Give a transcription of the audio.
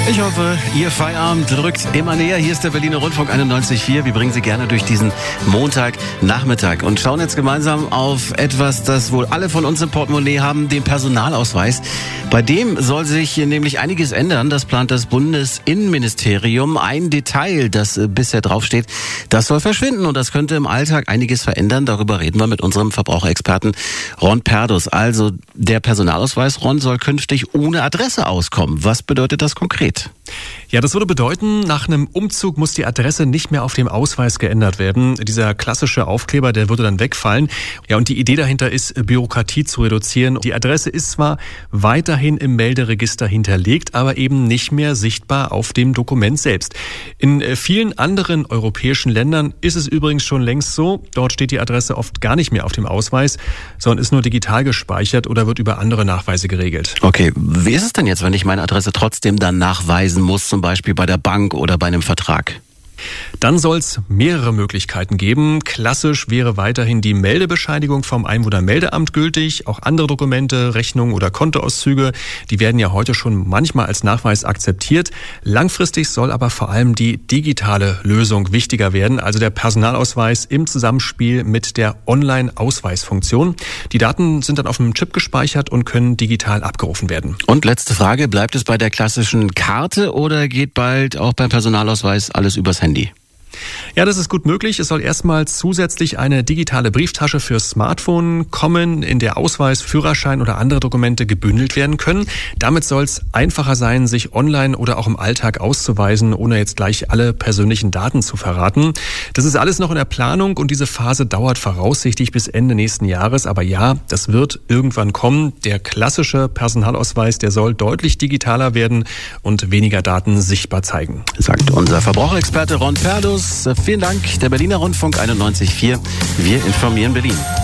Ich hoffe, Ihr Feierabend rückt immer näher. Hier ist der Berliner Rundfunk 91.4. Wir bringen Sie gerne durch diesen Montagnachmittag und schauen jetzt gemeinsam auf etwas, das wohl alle von uns im Portemonnaie haben, den Personalausweis. Bei dem soll sich nämlich einiges ändern. Das plant das Bundesinnenministerium. Ein Detail, das bisher draufsteht, das soll verschwinden und das könnte im Alltag einiges verändern. Darüber reden wir mit unserem Verbraucherexperten Ron Perdus. Also der Personalausweis, Ron, soll künftig ohne Adresse auskommen. Was bedeutet das konkret? Ja, das würde bedeuten, nach einem Umzug muss die Adresse nicht mehr auf dem Ausweis geändert werden. Dieser klassische Aufkleber, der würde dann wegfallen. Ja, und die Idee dahinter ist, Bürokratie zu reduzieren. Die Adresse ist zwar weiterhin im Melderegister hinterlegt, aber eben nicht mehr sichtbar auf dem Dokument selbst. In vielen anderen europäischen Ländern ist es übrigens schon längst so. Dort steht die Adresse oft gar nicht mehr auf dem Ausweis, sondern ist nur digital gespeichert oder wird über andere Nachweise geregelt. Okay, wie ist es denn jetzt, wenn ich meine Adresse trotzdem dann nachweisen muss, zum Beispiel bei der Bank oder bei einem Vertrag? Dann soll es mehrere Möglichkeiten geben. Klassisch wäre weiterhin die Meldebescheinigung vom Einwohnermeldeamt gültig. Auch andere Dokumente, Rechnungen oder Kontoauszüge, die werden ja heute schon manchmal als Nachweis akzeptiert. Langfristig soll aber vor allem die digitale Lösung wichtiger werden, also der Personalausweis im Zusammenspiel mit der Online-Ausweisfunktion. Die Daten sind dann auf einem Chip gespeichert und können digital abgerufen werden. Und letzte Frage, bleibt es bei der klassischen Karte oder geht bald auch beim Personalausweis alles übers Handy? Ja, das ist gut möglich. Es soll erstmal zusätzlich eine digitale Brieftasche fürs Smartphone kommen, in der Ausweis, Führerschein oder andere Dokumente gebündelt werden können. Damit soll es einfacher sein, sich online oder auch im Alltag auszuweisen, ohne jetzt gleich alle persönlichen Daten zu verraten. Das ist alles noch in der Planung und diese Phase dauert voraussichtlich bis Ende nächsten Jahres. Aber ja, das wird irgendwann kommen. Der klassische Personalausweis, der soll deutlich digitaler werden und weniger Daten sichtbar zeigen. Sagt unser Verbraucherexperte Ron Perdus. Vielen Dank, der Berliner Rundfunk 91.4. Wir informieren Berlin.